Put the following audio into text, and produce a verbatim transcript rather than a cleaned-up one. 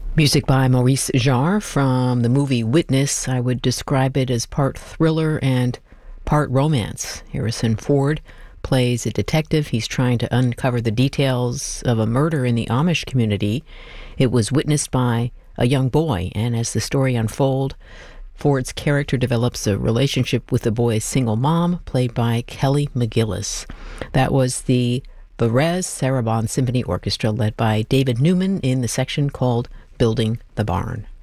Music by Maurice Jarre from the movie Witness. I would describe it as part thriller and part romance. Harrison Ford plays a detective. He's trying to uncover the details of a murder in the Amish community. It was witnessed by a young boy, and as the story unfolds, Ford's character develops a relationship with the boy's single mom, played by Kelly McGillis. That was the Varese Sarabande Symphony Orchestra, led by David Newman, in the section called Building the Barn.